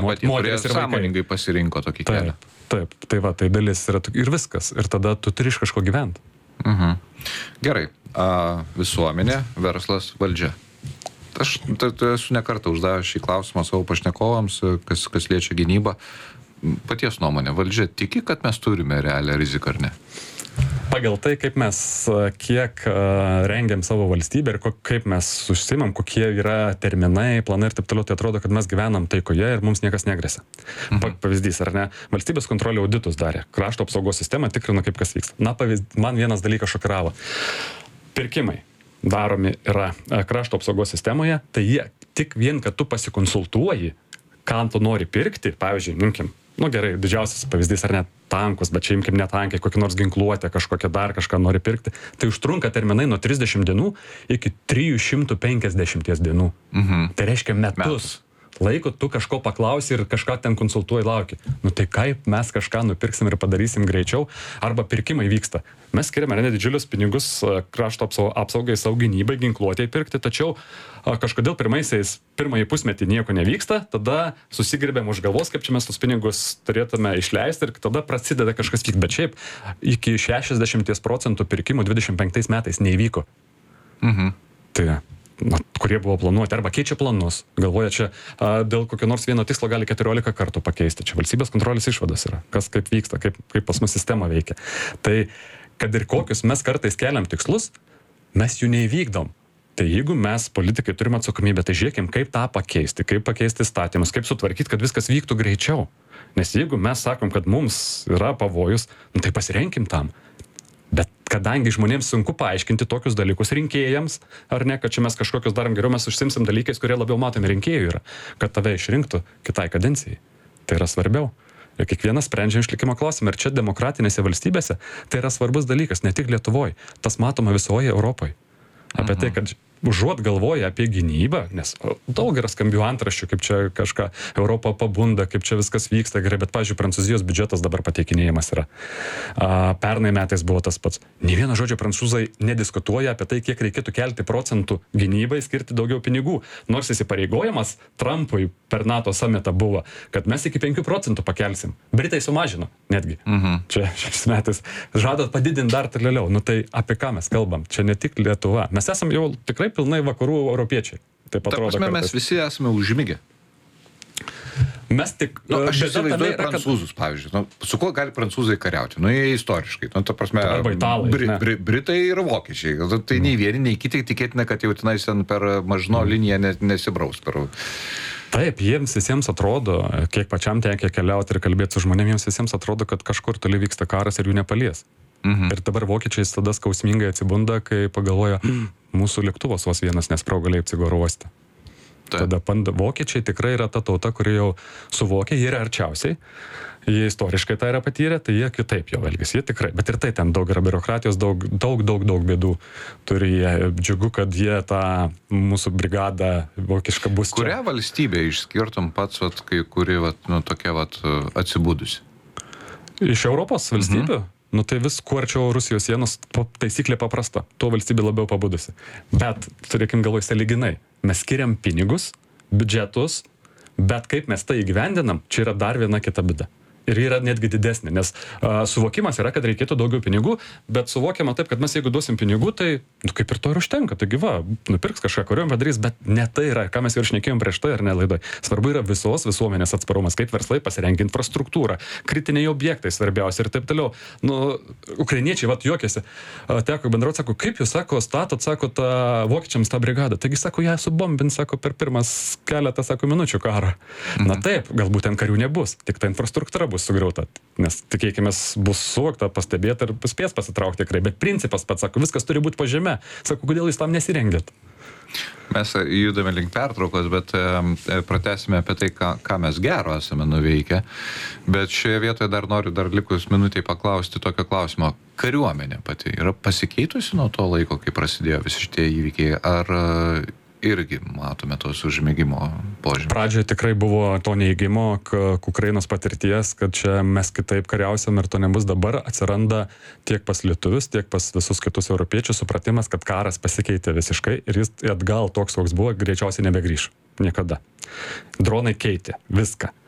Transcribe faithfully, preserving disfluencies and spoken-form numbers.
Pat moteris ir sąmoningai pasirinko tokį kelią. Taip, taip, tai va, tai dalis yra ir viskas. Ir tada tu turi iš kažko gyventi. Mhm. Gerai, a, visuomenė, verslas, valdžia. Aš tai esu ne kartą uždavęs šį klausimą savo pašnekovams, kas, kas liečia gynybą. Paties nuomonė, valdžia tiki, kad mes turime realią riziką ar ne? Pagal tai, kaip mes, kiek rengiam savo valstybę ir kaip mes užsimam, kokie yra terminai, planai ir taip toliau, tai atrodo, kad mes gyvenam taikoje ir mums niekas negresia. Mhm. Pavyzdys, ar ne? Valstybės kontrolė auditus darė, krašto apsaugos sistemą tikrino, kaip kas vyksta. Na, pavyzdys, man vienas dalykas šokiravo. Pirkimai daromi yra krašto apsaugos sistemoje, tai jie tik vien, kad tu pasikonsultuoji, kam tu nori pirkti, pavyzdžiui, imkim, nu gerai, didžiausias pavyzdys ar ne tankus, bet čia imkim ne tankai, kokį nors ginkluotę, kažkokią dar kažką nori pirkti, tai užtrunka terminai nuo trisdešimt dienų iki trijų šimtų penkiasdešimties dienų. Mhm. Tai reiškia metus. metus. Laiko tu kažko paklausi ir kažką ten konsultuoji lauki. Nu tai kaip mes kažką nupirksim ir padarysim greičiau, arba pirkimai vyksta. Mes skiriame ne didžiulius pinigus krašto apsaugai, savo gynybai, ginkluotėj pirkti, tačiau kažkodėl pirmaisiais, pirmąjį pusmetį nieko nevyksta, tada susigirbėm už galvos, kaip čia mes tus pinigus turėtume išleisti ir tada prasideda kažkas vykti. Bet šiaip iki šešiasdešimt procentų pirkimų dvidešimt penktais metais neįvyko. Mhm. Tai na, kurie buvo planuoti, arba keičia planus, galvoja čia a, dėl kokio nors vieno tikslo gali keturiolika kartų pakeisti. Čia valstybės kontrolės išvados yra, kas kaip vyksta, kaip, kaip pas mus sistema veikia. Tai kad ir kokius mes kartais keliam tikslus, mes jų neįvykdom. Tai jeigu mes, politikai, turime atsakomybę, tai žiūrėkim, kaip tą pakeisti, kaip pakeisti įstatymus, kaip sutvarkyti, kad viskas vyktų greičiau. Nes jeigu mes sakom, kad mums yra pavojus, nu, tai pasirenkim tam. Bet kadangi žmonėms sunku paaiškinti tokius dalykus rinkėjams, ar ne, kad čia mes kažkokius darom geriau, mes užsimsim dalykais, kurie labiau matomi rinkėjų yra, kad tave išrinktų kitai kadencijai. Tai yra svarbiau. Ir kiekvienas sprendžia išlikimo klausimą. Ir čia demokratinėse valstybėse tai yra svarbus dalykas, ne tik Lietuvoje. Tas matoma visoje Europoje. Apie tai, kad užuot galvoja apie gynybą, nes daug yra skambių antraščių, kaip čia kažką Europą pabunda, kaip čia viskas vyksta gerai, bet, pavyzdžiui, Prancūzijos biudžetas dabar pateikinėjimas yra. A, pernai metais buvo tas pats. Nė vieno žodžio prancūzai nediskutuoja apie tai, kiek reikėtų kelti procentų gynybai, skirti daugiau pinigų. Nors įsipareigojimas Trumpui per NATO samitą buvo, kad mes iki penkių procentų pakelsim. Britai sumažino netgi. Mhm. Čia šiais metais žadat padidinti dar toliau. Nu tai apie ką mes kalbam? Čia ne tik Lietuva. Mes esam jau tikrai pilnai vakarų europiečiai. Taip atrodo. Ta prasme, mes visi esame užmigę. Mes tik... Nu, aš įsivaizduoju prancūzus, kad... pavyzdžiui. Nu, su kuo gali prancūzai kariauti? Nu, jie istoriškai. Nu, ta prasme, arba italai. Bri, bri, Britai ir vokiečiai. Tai nei vieni, nei kiti tikėtina, kad jau tenais per Mažino liniją nesibraus. Per... Taip, jiems visiems atrodo, kiek pačiam tekia keliauti ir kalbėti su žmonėms, jiems visiems atrodo, kad kažkur toli vyksta karas ir jų nepalies. Mhm. Ir dabar vokiečiai tada skausmingai atsibunda, kai pagalvoja, mūsų lėktuvas vos vienas nesprogo Leipcigo oro uoste. Tada panda, vokiečiai tikrai yra ta tauta, kuri jau suvokia, jie yra arčiausiai, jie istoriškai tai yra patyrę, tai jie kitaip jau elgiasi, jie tikrai, bet ir tai ten daug yra biurokratijos, daug, daug, daug, daug bėdų turi jie. Džiugu, kad jie tą mūsų brigadą vokišką bus čia. Kurią valstybę išskirtum pats, vat, kai, kuri vat, nu, tokia vat, atsibudusi? Iš Europos valstybių? Mhm. Nu tai vis kuo arčiau Rusijos sienos, taisyklė paprasta, tuo valstybė labiau pabudusi. Bet, turėkim galvoj, sąlyginai, mes skiriam pinigus, biudžetus, bet kaip mes tai įgyvendinam, čia yra dar viena kita bėda. Ir yra netgi didesnė, nes a, suvokimas yra, kad reikėtų daugiau pinigų, bet suvokiama taip, kad mes jeigu duosim pinigų, tai nu, kaip ir to ir užtenka. Taigi va, nupirks kažką, kuriuom padarys, bet ne tai yra, ką mes jau šnekėjom prieš tai ar ne laidoj. Svarbu yra visos visuomenės atsparumas, kaip verslai pasirengia infrastruktūrą, kritiniai objektai svarbiausia ir taip toliau. Nu, ukrainiečiai, vat juokiasi, teko bendrauti, sako, kaip jūs, sako, statot, sako, tą vokiečiams tą brigadą. Taigi, sako, ją subombins, sako, per pirmas keletą, sako, minučių karo. Mhm. Na taip, galbūt ten karių nebus, tik ta infrastruktūra bus sugriauta, nes tikėkime bus suvokta, pastebėta ir spės pasitraukti tikrai, bet principas pats sako, viskas turi būti po žeme. Sako, kodėl jūs tam nesirengėt? Mes judame link pertraukos, bet e, pratęsime apie tai, ką, ką mes gero esame nuveikę, bet šioje vietoje dar noriu dar likus minutėj paklausti tokio klausimo. Kariuomenė pati yra pasikeitusi nuo to laiko, kai prasidėjo visi šitie įvykiai, ar irgi matome tos užmigimo požymių? Pradžioje tikrai buvo to neigimo, Ukrainos patirties, kad čia mes kitaip kariausiam ir to nebus. Dabar atsiranda tiek pas lietuvius, tiek pas visus kitus europiečius supratimas, kad karas pasikeitė visiškai ir jis atgal toks, koks buvo, greičiausiai nebegrįš. Niekada. Dronai keitė viską.